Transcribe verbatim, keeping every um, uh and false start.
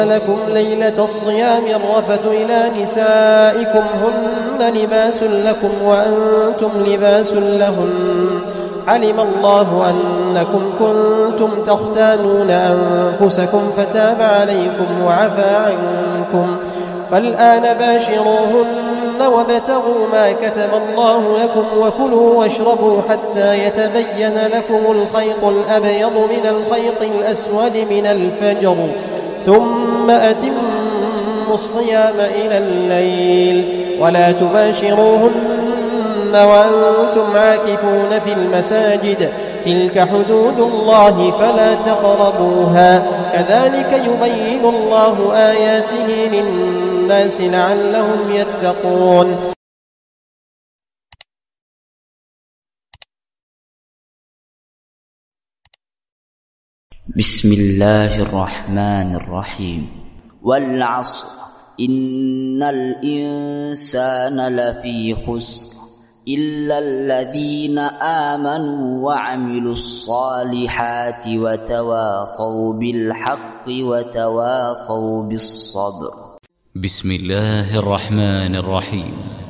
لكم ليلة الصيام الرفث إلى نسائكم هن لباس لكم وأنتم لباس لهن علم الله أنكم كنتم تختانون أنفسكم فتاب عليكم وعفى عنكم فالآن باشروهن وابتغوا ما كتب الله لكم وكلوا واشربوا حتى يتبين لكم الخيط الأبيض من الخيط الأسود من الفجر ثم أتموا الصيام إلى الليل ولا تباشروهن وأنتم عاكفون في المساجد تلك حدود الله فلا تقربوها كذلك يبين الله آياته للناس لعلهم يتقون. بسم الله الرحمن الرحيم. والعصر إن الإنسان لفي خسر إلا الذين آمنوا وعملوا الصالحات وتواصوا بالحق وتواصوا بالصبر. بسم الله الرحمن الرحيم.